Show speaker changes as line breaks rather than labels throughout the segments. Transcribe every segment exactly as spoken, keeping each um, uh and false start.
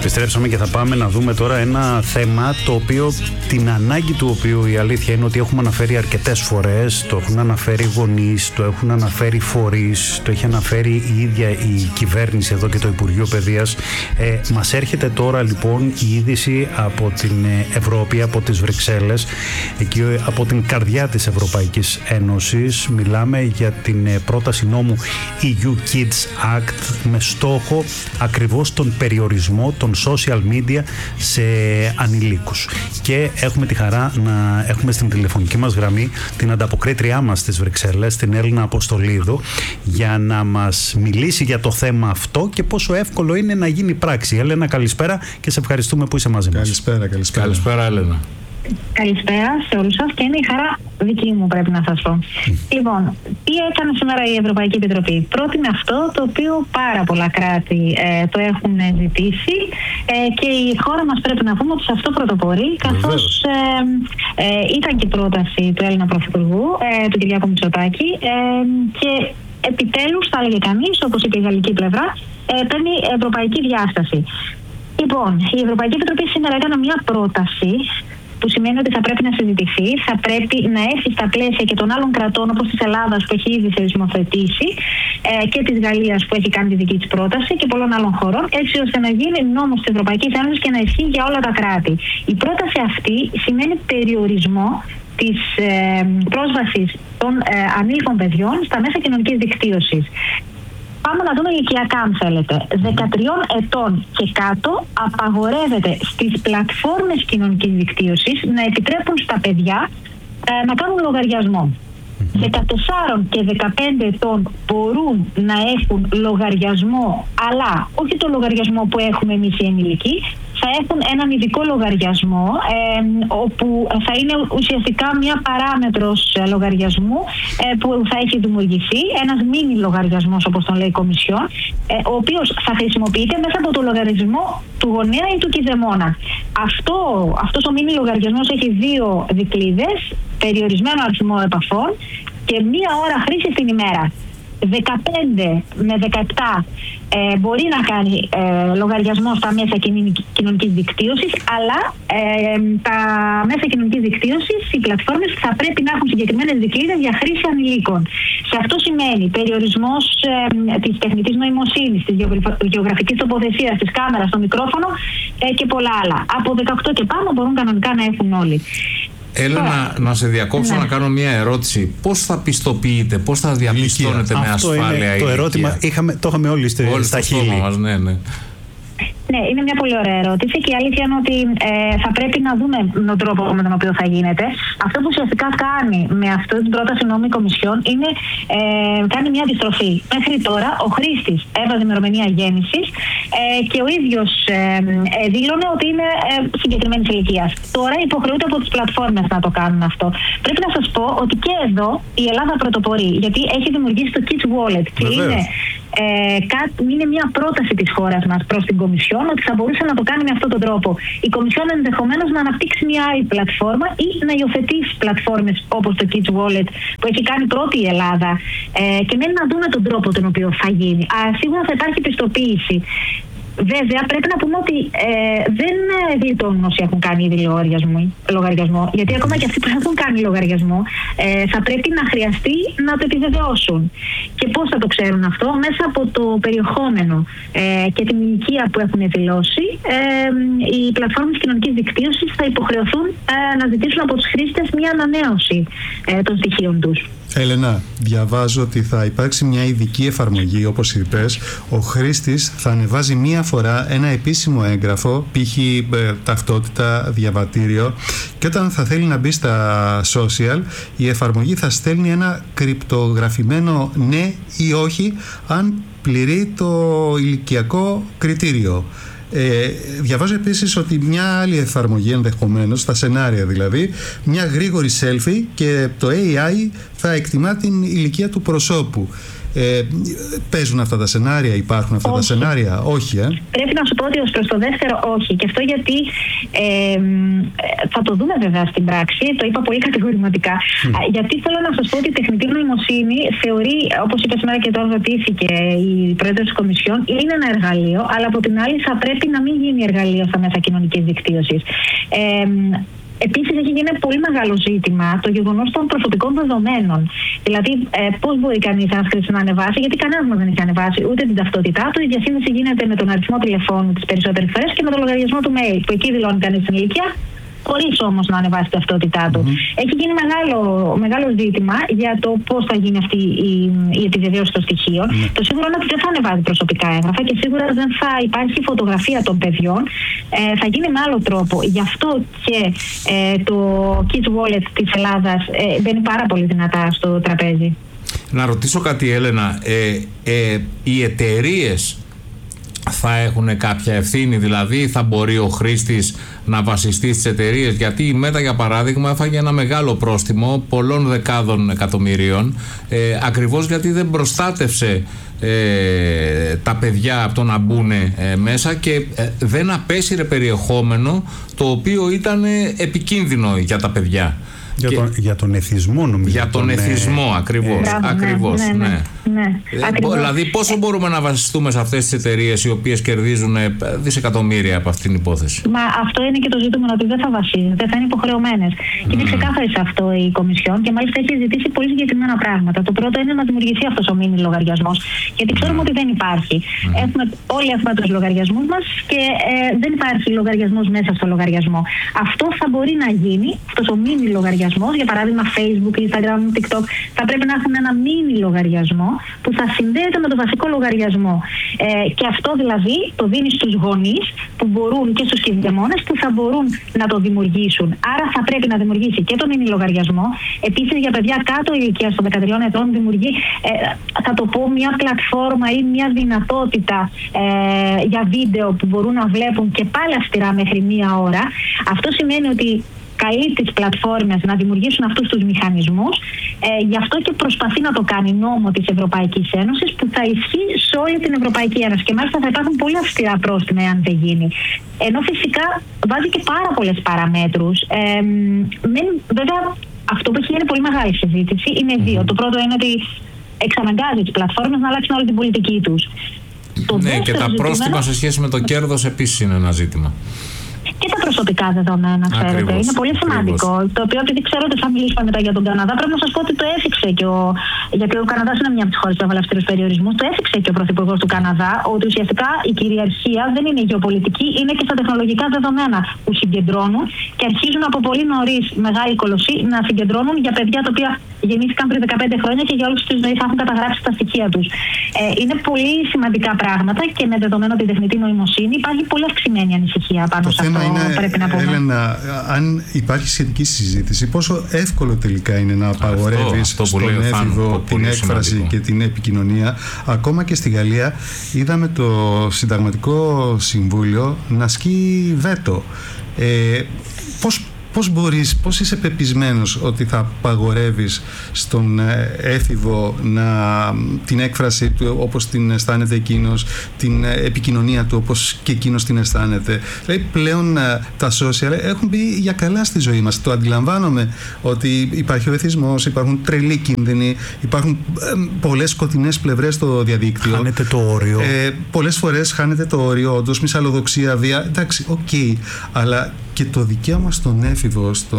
Επιστρέψαμε και θα πάμε να δούμε τώρα ένα θέμα το οποίο, την ανάγκη του οποίου η αλήθεια είναι ότι έχουμε αναφέρει αρκετές φορές. Το έχουν αναφέρει γονείς, το έχουν αναφέρει φορείς, το έχει αναφέρει η ίδια η κυβέρνηση εδώ και το Υπουργείο Παιδείας. Ε, μας έρχεται τώρα λοιπόν η είδηση από την Ευρώπη, από τις Βρυξέλλες, εκεί από την καρδιά της Ευρωπαϊκής Ένωσης. Μιλάμε για την πρόταση νόμου ι γιου Kids Act με στόχο ακριβώς τον περιορισμό των social media σε ανηλίκους. Και έχουμε τη χαρά να έχουμε στην τηλεφωνική μας γραμμή την ανταποκρίτριά μας στις Βρυξέλλες, την Έλληνα Αποστολίδου, για να μας μιλήσει για το θέμα αυτό και πόσο εύκολο είναι να γίνει πράξη. Έλενα, καλησπέρα και σε ευχαριστούμε που είσαι μαζί μας.
Καλησπέρα, καλησπέρα.
Καλησπέρα, Έλενα.
Καλησπέρα σε όλους σας και είναι η χαρά δική μου, πρέπει να σας πω. Mm. Λοιπόν, τι έκανε σήμερα η Ευρωπαϊκή Επιτροπή? Πρότεινε αυτό το οποίο πάρα πολλά κράτη ε, το έχουν ζητήσει ε, και η χώρα μας, πρέπει να πούμε, ότι σε αυτό πρωτοπορεί, καθώς ε, ε, ήταν και πρόταση του Έλληνα Πρωθυπουργού, ε, του Κυριάκου Μητσοτάκη, ε, και επιτέλους, θα έλεγε κανείς, όπως είπε η γαλλική πλευρά, ε, παίρνει ευρωπαϊκή διάσταση. Λοιπόν, η Ευρωπαϊκή Επιτροπή σήμερα έκανε μια πρόταση που σημαίνει ότι θα πρέπει να συζητηθεί, θα πρέπει να έρθει στα πλαίσια και των άλλων κρατών, όπως της Ελλάδας που έχει ήδη θεσμοθετήσει, ε, και της Γαλλίας που έχει κάνει τη δική της πρόταση και πολλών άλλων χωρών, έτσι ώστε να γίνει νόμος της Ευρωπαϊκής Ένωσης και να ισχύει για όλα τα κράτη. Η πρόταση αυτή σημαίνει περιορισμό της ε, πρόσβασης των ε, ανήλικων παιδιών στα μέσα κοινωνικής δικτύωσης. Πάμε να δούμε ηλικιακά, αν θέλετε. δεκατρία ετών και κάτω απαγορεύεται στις πλατφόρμες κοινωνικής δικτύωσης να επιτρέπουν στα παιδιά ε, να κάνουν λογαριασμό. δεκατέσσερα και δεκαπέντε ετών μπορούν να έχουν λογαριασμό, αλλά όχι το λογαριασμό που έχουμε εμείς οι ενηλικοί. Θα έχουν έναν ειδικό λογαριασμό, ε, όπου θα είναι ουσιαστικά μια παράμετρος λογαριασμού ε, που θα έχει δημιουργηθεί, ένας μίνι λογαριασμός, όπως τον λέει η Κομισιόν, ε, ο οποίος θα χρησιμοποιείται μέσα από το λογαριασμό του γονέα ή του κηδεμόνα. Αυτό, αυτός ο μίνι λογαριασμός έχει δύο δικλείδες, περιορισμένο αριθμό επαφών και μία ώρα χρήσης την ημέρα. δεκαπέντε με δεκαεπτά ε, μπορεί να κάνει ε, λογαριασμό στα μέσα κοινωνικής δικτύωσης, αλλά ε, τα μέσα κοινωνικής δικτύωσης, οι πλατφόρμες, θα πρέπει να έχουν συγκεκριμένες δικλείδες για χρήση ανηλίκων. Σε αυτό σημαίνει περιορισμός ε, της τεχνητής νοημοσύνης, της γεωγραφικής τοποθεσίας, της κάμερας, στο μικρόφωνο ε, και πολλά άλλα. Από δεκαοκτώ και πάνω μπορούν κανονικά να έχουν όλοι.
Έλα να, να σε διακόψω, ναι. να κάνω μια ερώτηση. Πώς θα πιστοποιείτε, πώς θα διαπιστώνετε με
αυτό
ασφάλεια
είναι το ερώτημα, είχαμε, το είχαμε όλοι στα χείλη
μας, ναι, ναι.
Ναι, είναι μια πολύ ωραία ερώτηση και η αλήθεια είναι ότι ε, θα πρέπει να δούμε τον τρόπο με τον οποίο θα γίνεται. Αυτό που ουσιαστικά κάνει με αυτή την πρόταση νόμου η Κομισιόν είναι ε, κάνει μια αντιστροφή. Μέχρι τώρα ο χρήστης έβαζε ημερομηνία γέννησης ε, και ο ίδιος ε, ε, δήλωνε ότι είναι ε, συγκεκριμένης ηλικίας. Τώρα υποχρεούνται από τις πλατφόρμες να το κάνουν αυτό. Πρέπει να σας πω ότι και εδώ η Ελλάδα πρωτοπορεί, γιατί έχει δημιουργήσει το Kids Wallet και είναι, ε, κάτι, είναι μια πρόταση της χώρας μας προς την Κομισιόν ότι θα μπορούσε να το κάνει με αυτόν τον τρόπο. Η Κομισιόν ενδεχομένως να αναπτύξει μια άλλη πλατφόρμα ή να υιοθετήσει πλατφόρμες όπως το Kids Wallet που έχει κάνει πρώτη η Ελλάδα, ε, και μένει να δούμε τον τρόπο τον οποίο θα γίνει. Α, σίγουρα θα υπάρχει πιστοποίηση. Βέβαια, πρέπει να πούμε ότι ε, δεν γλιτώνουν όσοι έχουν κάνει ήδη λογαριασμό, λογαριασμό, γιατί ακόμα και αυτοί που έχουν κάνει λογαριασμό ε, θα πρέπει να χρειαστεί να το επιβεβαιώσουν. Και πώς θα το ξέρουν αυτό? Μέσα από το περιεχόμενο ε, και την ηλικία που έχουν δηλώσει, ε, οι πλατφόρμες κοινωνικής δικτύωσης θα υποχρεωθούν ε, να ζητήσουν από τους χρήστες μια ανανέωση ε, των στοιχείων τους.
Έλενα, διαβάζω ότι θα υπάρξει μια ειδική εφαρμογή, όπως είπες. Ο χρήστης θα ανεβάζει μία φορά ένα επίσημο έγγραφο, π.χ. ε, ταυτότητα, διαβατήριο, και όταν θα θέλει να μπει στα social, η εφαρμογή θα στέλνει ένα κρυπτογραφημένο ναι ή όχι, αν πληρεί το ηλικιακό κριτήριο. Ε, διαβάζω επίσης ότι μια άλλη εφαρμογή, ενδεχομένως, στα σενάρια δηλαδή, μια γρήγορη selfie και το έι άι θα εκτιμά την ηλικία του προσώπου. Ε, παίζουν αυτά τα σενάρια, υπάρχουν αυτά όχι. τα σενάρια, όχι ε?
Πρέπει να σου πω ότι ως προς το δεύτερο όχι, και αυτό γιατί ε, θα το δούμε βέβαια στην πράξη, το είπα πολύ κατηγορηματικά, mm. γιατί θέλω να σας πω ότι η τεχνητή νοημοσύνη θεωρεί, όπως είπε σήμερα και τώρα ρωτήθηκε η πρόεδρος της Κομισιόν, είναι ένα εργαλείο, αλλά από την άλλη θα πρέπει να μην γίνει εργαλείο στα μέσα κοινωνικής δικτύωσης. Ε, Επίσης, έχει γίνει πολύ μεγάλο ζήτημα το γεγονός των προσωπικών δεδομένων. Δηλαδή, ε, πώς μπορεί κανείς ένας χρήστης να ανεβάσει, γιατί κανένας μας δεν έχει ανεβάσει ούτε την ταυτότητά του. Η διασύνδεση γίνεται με τον αριθμό τηλεφώνου τις περισσότερες φορές και με τον λογαριασμό του mail, που εκεί δηλώνει κανείς την ηλικία, χωρίς όμως να ανεβάσει την ταυτότητά του. Mm-hmm. Έχει γίνει μεγάλο, μεγάλο ζήτημα για το πώς θα γίνει αυτή η, η επιβεβαίωση των στοιχείων. Mm-hmm. Το σίγουρο είναι ότι δεν θα ανεβάζει προσωπικά έγγραφα και σίγουρα δεν θα υπάρχει φωτογραφία των παιδιών. Ε, θα γίνει με άλλο τρόπο. Γι' αυτό και ε, το Kids Wallet της Ελλάδας ε, μπαίνει πάρα πολύ δυνατά στο τραπέζι.
Να ρωτήσω κάτι, Έλενα. Ε, ε, οι εταιρείες θα έχουν κάποια ευθύνη, δηλαδή θα μπορεί ο χρήστης να βασιστεί στις εταιρείες, γιατί η Μέτα για παράδειγμα έφαγε ένα μεγάλο πρόστιμο πολλών δεκάδων εκατομμυρίων ε, ακριβώς γιατί δεν προστάτευσε ε, τα παιδιά από το να μπουν ε, μέσα και ε, δεν απέσυρε περιεχόμενο το οποίο ήταν επικίνδυνο για τα παιδιά.
Για,
και...
τον, για τον εθισμό νομίζω.
Για τον
τον,
εθισμό, ε, ακριβώς.
Ε,
ακριβώς
ναι, ναι, ναι, ναι.
Ε, ακριβώς. Δηλαδή πόσο μπορούμε να βασιστούμε σε αυτές τις εταιρείες οι οποίες κερδίζουν δισεκατομμύρια από αυτήν την υπόθεση?
Μα αυτό είναι και το ζήτημα, ότι δεν θα βασίζεται, θα είναι υποχρεωμένες. Mm. Και είναι ξεκάθαρη σε αυτό η Κομισιόν και μάλιστα έχει ζητήσει πολύ συγκεκριμένα πράγματα. Το πρώτο είναι να δημιουργηθεί αυτός ο μίνι λογαριασμός. Γιατί ξέρουμε mm. ότι δεν υπάρχει. Mm. Έχουμε, όλοι έχουμε τους λογαριασμούς μας και ε, δεν υπάρχει λογαριασμός μέσα στο λογαριασμό. Αυτό θα μπορεί να γίνει, αυτός ο μίνι λογαριασμός, για παράδειγμα Facebook, Instagram, TikTok, θα πρέπει να έχουν ένα μίνι λογαριασμό που θα συνδέεται με το βασικό λογαριασμό. Ε, και αυτό δηλαδή το δίνει στους γονείς που μπορούν και στους κηδεμόνες που θα μπορούν να το δημιουργήσουν. Άρα θα πρέπει να δημιουργήσει και το μίνι λογαριασμό. Επίσης για παιδιά κάτω ηλικίας των δεκατριών ετών δημιουργεί, ε, θα το πω, μια πλατφόρμα ή μια δυνατότητα ε, για βίντεο που μπορούν να βλέπουν και πάλι αυστηρά μέχρι μία ώρα. Αυτό σημαίνει ότι καλεί τις πλατφόρμες να δημιουργήσουν αυτούς τους μηχανισμούς. Ε, γι' αυτό και προσπαθεί να το κάνει νόμο της Ευρωπαϊκής Ένωσης που θα ισχύει σε όλη την Ευρωπαϊκή Ένωση. Και μάλιστα θα υπάρχουν πολύ αυστηρά πρόστιμα εάν δεν γίνει. Ενώ φυσικά βάζει και πάρα πολλές παραμέτρους. Ε, με, βέβαια, αυτό που έχει γίνει πολύ μεγάλη συζήτηση είναι δύο. Το πρώτο είναι ότι εξαναγκάζει τις πλατφόρμες να αλλάξουν όλη την πολιτική τους. Το
ναι, και τα πρόστιμα ζητημένο... σε σχέση με το κέρδος επίσης είναι ένα ζήτημα.
Και τα προσωπικά δεδομένα, ξέρετε. Ακριβώς, είναι πολύ σημαντικό. Ακριβώς. Το οποίο, επειδή ξέρω ότι θα μιλήσουμε μετά για τον Καναδά, πρέπει να σας πω ότι το έθιξε και ο. Γιατί ο Καναδάς είναι μια από τις χώρες που έβαλε αυστηρούς περιορισμούς. Το έθιξε και ο Πρωθυπουργός του Καναδά, ότι ουσιαστικά η κυριαρχία δεν είναι γεωπολιτική, είναι και στα τεχνολογικά δεδομένα που συγκεντρώνουν και αρχίζουν από πολύ νωρίς, μεγάλη κολοσσή, να συγκεντρώνουν για παιδιά τα οποία γεννήθηκαν πριν δεκαπέντε χρόνια και για όλους τους ζωή θα έχουν καταγράψει τα στοιχεία τους. Ε, είναι πολύ σημαντικά πράγματα και με δεδομένο τη τεχνητή νοημοσύνη υπάρχει πολύ αυξημένη ανησυχία πάνω σε αυτό. Είναι, πρέπει να πούμε.
Έλενα, αν υπάρχει σχετική συζήτηση, πόσο εύκολο τελικά είναι να απαγορεύεις στον έφηβο την έκφραση σημαντικό. Και την επικοινωνία. Ακόμα και στη Γαλλία είδαμε το Συνταγματικό Συμβούλιο να ασκεί βέτο. Ε, πώς Πώς μπορείς, πώς είσαι πεπισμένος ότι θα απαγορεύεις στον έφηβο να, την έκφραση του όπως την αισθάνεται εκείνος, την επικοινωνία του όπως και εκείνος την αισθάνεται? Δηλαδή πλέον τα social έχουν μπει για καλά στη ζωή μας. Το αντιλαμβάνομαι ότι υπάρχει ο εθισμός, υπάρχουν τρελοί κίνδυνοι, υπάρχουν πολλές σκοτεινές πλευρές στο διαδίκτυο.
Χάνεται το όριο.
Ε, πολλές φορές χάνεται το όριο, όντως, μυσαλλοδοξία, βία. Εντάξει, οκ, okay, αλλά και το δικαίωμα στον έφηβο, στο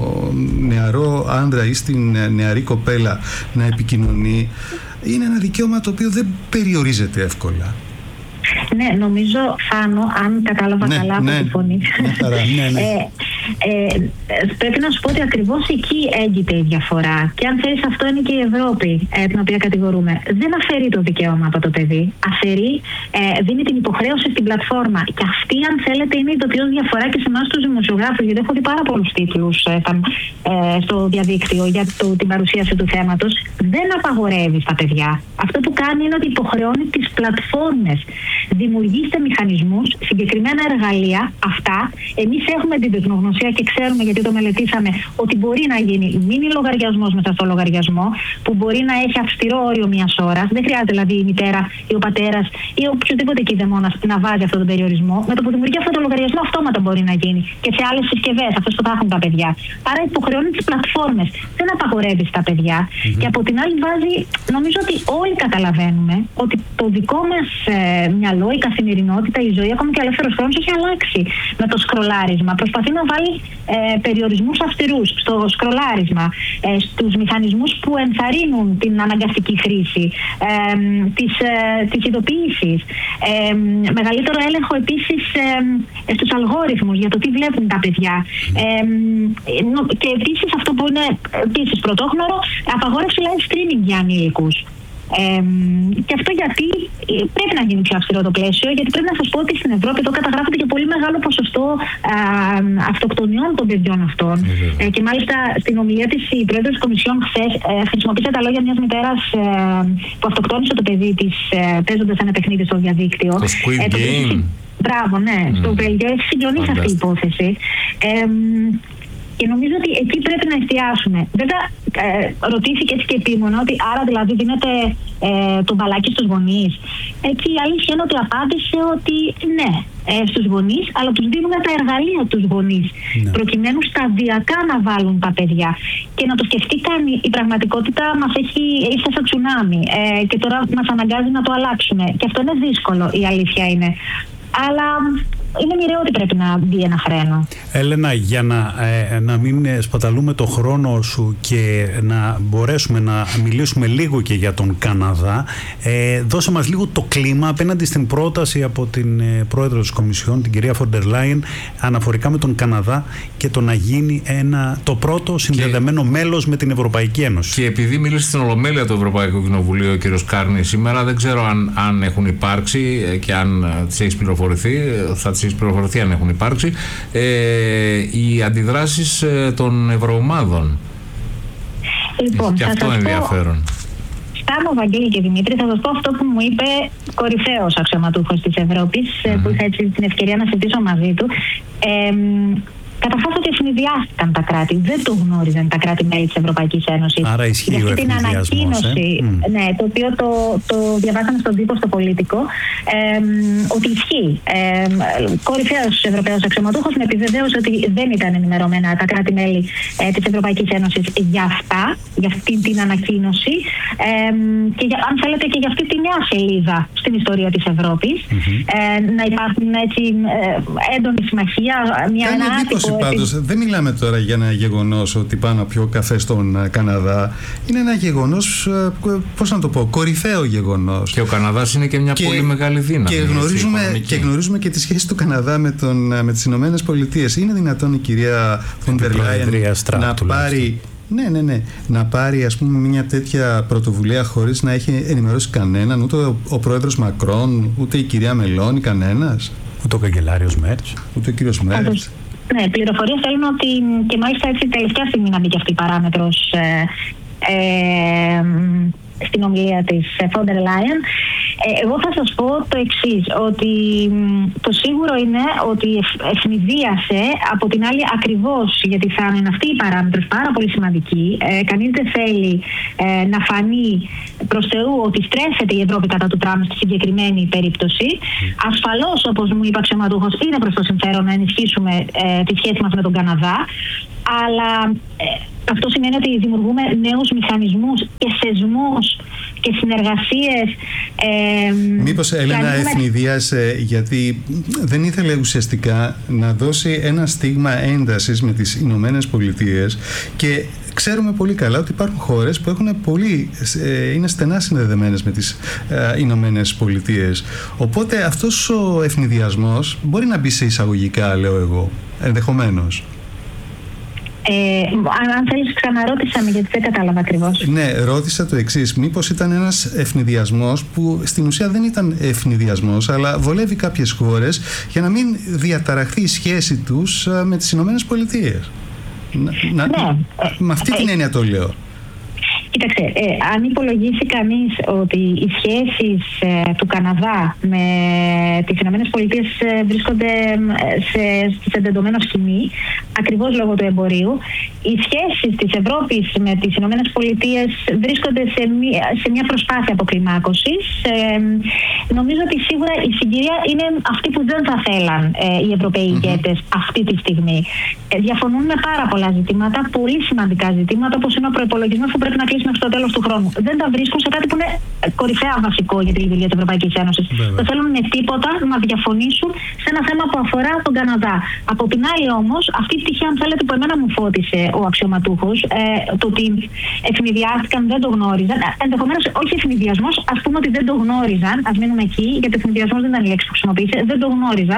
νεαρό άντρα ή στην νεαρή κοπέλα να επικοινωνεί είναι ένα δικαίωμα το οποίο δεν περιορίζεται εύκολα.
Ναι, νομίζω, Θάνο, αν κατάλαβα ναι, καλά από
ναι,
τη φωνή.
Ναι, ναι.
ε, ε, πρέπει να σου πω ότι ακριβώς εκεί έγκυται η διαφορά. Και αν θέλεις, αυτό είναι και η Ευρώπη, ε, την οποία κατηγορούμε. Δεν αφαιρεί το δικαίωμα από το παιδί. Αφαιρεί, ε, δίνει την υποχρέωση στην πλατφόρμα. Και αυτή, αν θέλετε, είναι η τοπιώς διαφορά και σε εμάς τους δημοσιογράφους. Γιατί έχω δει πάρα πολλούς τίτλους ε, ε, στο διαδίκτυο για το, την παρουσίαση του θέματος. Δεν απαγορεύει στα παιδιά. Αυτό που κάνει είναι ότι υποχρεώνει τις πλατφόρμες. Δημιουργήστε μηχανισμούς, συγκεκριμένα εργαλεία, αυτά. Εμείς έχουμε την τεχνογνωσία δημοσία και ξέρουμε, γιατί το μελετήσαμε, ότι μπορεί να γίνει μίνι λογαριασμός μέσα στο λογαριασμό, που μπορεί να έχει αυστηρό όριο μιας ώρας. Δεν χρειάζεται δηλαδή η μητέρα ή ο πατέρας ή οποιοδήποτε κηδεμόνας να βάζει αυτόν τον περιορισμό. Με το που δημιουργεί αυτόν τον λογαριασμό, αυτόματα μπορεί να γίνει και σε άλλες συσκευές, αυτές που θα έχουν τα παιδιά. Άρα υποχρεώνει τις πλατφόρμες. Δεν απαγορεύει στα παιδιά. Mm-hmm. Και από την άλλη βάζει, νομίζω ότι όλοι καταλαβαίνουμε ότι το δικό μας ε, μυαλό, η καθημερινότητα, η ζωή, ακόμα και ο ελεύθερος χρόνος έχει αλλάξει με το σκρολάρισμα. Προσπαθεί να βάλει ε, περιορισμούς αυστηρούς στο σκρολάρισμα, ε, στους μηχανισμούς που ενθαρρύνουν την αναγκαστική χρήση, ε, τις, ε, τις ειδοποιήσεις. Ε, μεγαλύτερο έλεγχο επίσης ε, στους αλγόριθμους για το τι βλέπουν τα παιδιά. Ε, και επίσης αυτό που είναι επίσης πρωτόγνωρο, απαγόρευση live streaming για ανήλικους. Ε, και αυτό γιατί πρέπει να γίνει πιο αυστηρό το πλαίσιο, γιατί πρέπει να σας πω ότι στην Ευρώπη εδώ καταγράφεται και πολύ μεγάλο ποσοστό α, αυτοκτονιών των παιδιών αυτών. Mm-hmm. Ε, και μάλιστα στην ομιλία της η πρόεδρος της Κομισιόν χθες ε, χρησιμοποίησε τα λόγια μιας μητέρας ε, που αυτοκτόνησε το παιδί της ε, παίζοντας ένα παιχνίδι στο διαδίκτυο.
Το Squid ε, Game. Το...
Μπράβο, ναι, mm. στο Βέλγιο έχει συγκλονίσει αυτή η υπόθεση. Ε, Και νομίζω ότι εκεί πρέπει να εστιάσουμε. Βέβαια, ε, ρωτήθηκε έτσι και επίμονα ότι άρα δηλαδή δίνεται ε, το μπαλάκι στους γονείς. Εκεί η αλήθεια είναι ότι απάντησε ότι ναι, ε, στους γονείς, αλλά τους δίνουμε τα εργαλεία τους γονείς, ναι, προκειμένου σταδιακά να βάλουν τα παιδιά. Και να το σκεφτεί κάνει, η πραγματικότητα μας έχει ήρθε σε τσουνάμι ε, και τώρα μας αναγκάζει να το αλλάξουμε. Και αυτό είναι δύσκολο, η αλήθεια είναι. Αλλά είναι μοιραίο ότι πρέπει να μπει ένα φρένο.
Έλενα, για να, ε, να μην σπαταλούμε το χρόνο σου και να μπορέσουμε να μιλήσουμε λίγο και για τον Καναδά, ε, δώσε μας λίγο το κλίμα απέναντι στην πρόταση από την ε, πρόεδρο της Κομισιόν, την κυρία Φοντερ Λάιεν, αναφορικά με τον Καναδά και το να γίνει ένα, το πρώτο συνδεδεμένο και... μέλος με την Ευρωπαϊκή Ένωση. Και
επειδή μίλησε στην Ολομέλεια του Ευρωπαϊκού Κοινοβουλίου ο κύριος Κάρνη σήμερα, δεν ξέρω αν, αν έχουν υπάρξει και αν τις έχει πληροφορηθεί, θα τις έχει πληροφορηθεί αν έχουν υπάρξει, ε, οι αντιδράσεις ε, των ευρωομάδων.
Λοιπόν,
και αυτό ενδιαφέρον.
Στάμω, Βαγγέλη και Δημήτρη, θα σας πω αυτό που μου είπε κορυφαίος αξιωματούχος της Ευρώπης, mm-hmm. που είχα έτσι την ευκαιρία να συζητήσω μαζί του. Ε, Καταρχάς ότι ευνηδιάστηκαν τα κράτη, δεν το γνώριζαν τα κράτη-μέλη της Ευρωπαϊκής Ένωσης.
Άρα ισχύει ο
την ανακοίνωση,
ε? mm.
ναι, το οποίο το, το διαβάσαμε στον τύπο στο Πολίτικο, ε, ότι ισχύει. Ε, κορυφαίος Ευρωπαίος αξιωματούχος με επιβεβαίωσε ότι δεν ήταν ενημερωμένα τα κράτη-μέλη ε, της Ευρωπαϊκής Ένωσης για αυτά, για αυτή την ανακοίνωση ε, και για, αν θέλετε και για αυτή τη νέα σελίδα στην ιστορία της Ευρώπης. Mm-hmm. Ε, να υπάρχουν έτσι ε, έντονη συμμαχία, μια
εντύπωση πάντως. Δεν μιλάμε τώρα για ένα γεγονός ότι πάω να πιω καφέ στον Καναδά. Είναι ένα γεγονός, πώς να το πω, κορυφαίο γεγονός.
Και ο Καναδάς είναι και μια και, πολύ μεγάλη δύναμη.
Και γνωρίζουμε, και γνωρίζουμε και τη σχέση του Καναδά με, τον, με τις Ηνωμένες Πολιτείες. Είναι δυνατόν η κυρία Φοντερ Λάιεν να πάρει... Ναι, ναι, ναι. Να πάρει ας πούμε μια τέτοια πρωτοβουλία χωρίς να έχει ενημερώσει κανέναν, ούτε ο, ο πρόεδρος Μακρόν, ούτε η κυρία Μελώνη, κανένας.
Ούτε ο καγκελάριος Μέρτς.
Ούτε ο κύριος Μέρτς.
Ναι, πληροφορίες θέλουν ότι και μάλιστα έτσι τελευταία στιγμή να μπει και αυτή η παράμετρος ε, ε, στην ομιλία της Φόντερ Λάιεν. Εγώ θα σας πω το εξής, ότι το σίγουρο είναι ότι ευνηδίασε, από την άλλη ακριβώς γιατί θα είναι αυτή η παράμετρος πάρα πολύ σημαντική. Ε, κανείς δεν θέλει ε, να φανεί προς Θεού ότι στρέφεται η Ευρώπη κατά του Τραμπ στη συγκεκριμένη περίπτωση. Ασφαλώς, όπως μου είπε ο αξιωματούχος, είναι προς το συμφέρον να ενισχύσουμε ε, τη σχέση μας με τον Καναδά, αλλά ε, αυτό σημαίνει ότι δημιουργούμε νέους μηχανισμούς και θεσμούς και συνεργασίες. Ε,
Μήπως Έλενα ευνηδίασε γιατί δεν ήθελε ουσιαστικά να δώσει ένα στίγμα έντασης με τις Ηνωμένες Πολιτείες, και ξέρουμε πολύ καλά ότι υπάρχουν χώρες που έχουν πολύ, είναι στενά συνδεδεμένες με τις ε, Ηνωμένες Πολιτείες. Οπότε αυτός ο ευνηδιασμός μπορεί να μπει σε εισαγωγικά, λέω εγώ, ενδεχομένως.
Ε, αν θέλεις ξαναρώτησα με, γιατί δεν κατάλαβα ακριβώς.
Ναι, ρώτησα το εξής. Μήπως ήταν ένας ευνηδιασμός που στην ουσία δεν ήταν ευνηδιασμός, αλλά βολεύει κάποιες χώρες για να μην διαταραχθεί η σχέση τους με τις Ηνωμένες Πολιτείες. Να,
ναι.
Με αυτή την έννοια το λέω.
Κοίταξε, ε, αν υπολογίσει κανείς ότι οι σχέσεις ε, του Καναδά με τις ΗΠΑ ε, βρίσκονται σε, σε τεντωμένο σκηνή, ακριβώς λόγω του εμπορίου, οι σχέσεις της Ευρώπης με τις ΗΠΑ βρίσκονται σε μια, σε μια προσπάθεια αποκλιμάκωσης. Ε, νομίζω ότι σίγουρα η συγκυρία είναι αυτή που δεν θα θέλαν ε, οι Ευρωπαίοι mm-hmm. ηγέτες αυτή τη στιγμή. Ε, διαφωνούν με πάρα πολλά ζητήματα, πολύ σημαντικά ζητήματα, όπως είναι ο προϋπολογισμός που πρέπει να κλείσει μέχρι το τέλος του χρόνου. Δεν τα βρίσκουν σε κάτι που είναι κορυφαία βασικό για τη λειτουργία της Ευρωπαϊκής Ένωσης. Δεν θέλουν με τίποτα να διαφωνήσουν σε ένα θέμα που αφορά τον Καναδά. Από την άλλη όμως, αυτή η πτυχή, αν θέλετε, που εμένα μου φώτισε ο αξιωματούχος, ε, το ότι ευνηδιάστηκαν, δεν το γνώριζαν. Ενδεχομένως, όχι ευνηδιασμός, ας πούμε ότι δεν το γνώριζαν, ας μείνουμε εκεί, γιατί ευνηδιασμός δεν ήταν η λέξη που χρησιμοποίησε, δεν το γνώριζαν.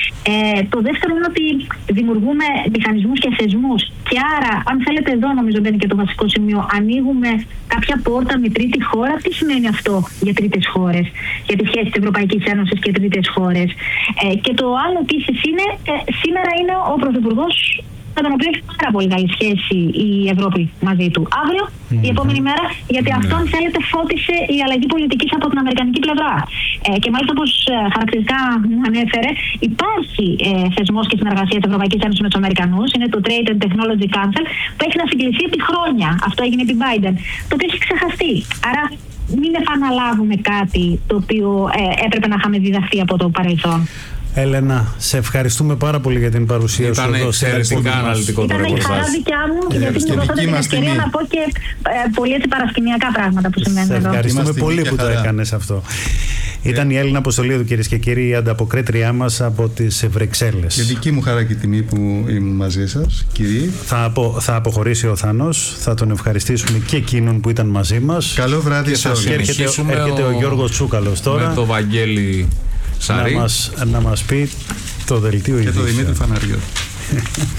Ε, το δεύτερο είναι ότι δημιουργούμε μηχανισμούς και θεσμούς. Και άρα, αν θέλετε, εδώ νομίζω μπαίνει και το βασικό σημείο, ανοίγουμε κάποια πόρτα με τρίτη χώρα. Τι σημαίνει αυτό για τρίτες χώρες, για τις σχέσεις της Ευρωπαϊκής Ένωσης και τρίτες χώρες? Ε, και το άλλο επίσης είναι, ε, σήμερα είναι ο Πρωθυπουργός με τον οποίο έχει πάρα πολύ καλή σχέση η Ευρώπη μαζί του. Αύριο, mm-hmm. η επόμενη μέρα, γιατί mm-hmm. αυτό, αν θέλετε, φώτισε η αλλαγή πολιτικής από την αμερικανική πλευρά. Ε, και μάλιστα, όπως ε, χαρακτηριστικά μου ανέφερε, υπάρχει ε, θεσμός και συνεργασία της Ευρωπαϊκής Ένωσης με τους Αμερικανούς. Είναι το Trade and Technology Council, που έχει να συγκληθεί επί χρόνια. Αυτό έγινε επί Biden. Το οποίο έχει ξεχαστεί. Άρα, μην επαναλάβουμε κάτι το οποίο ε, έπρεπε να είχαμε διδαχθεί από το παρελθόν.
Έλενα, σε ευχαριστούμε πάρα πολύ για την παρουσία σου εδώ.
Ήταν εξαιρετικά αναλυτικό το ρεπορτάζ.
Ήταν η χαρά δικιά μου, γιατί μου δώσατε την ευκαιρία να πω και ε, πολύ έτσι παρασκηνιακά πράγματα που συμβαίνουν εδώ.
Ευχαριστούμε πολύ που το έκανες αυτό. Ήταν η Έλληνα Αποστολίδου, κυρίες και κύριοι, η ανταποκρίτριά μας από τις Βρυξέλλες.
Και δική μου χαρά και τιμή που ήμουν μαζί σας, κύριοι.
Θα, απο, θα αποχωρήσει ο Θάνος, θα τον ευχαριστήσουμε και εκείνον που ήταν μαζί μας.
Καλό βράδυ σε όλους.
Και έρχεται, έρχεται ο, ο Γιώργος Τσούκαλος τώρα.
Με το Βαγγέλη Σαρή.
Να μας, να μας πει το δελτίο ειδήσεων.
Και το Δημήτρη Φαναριώτη.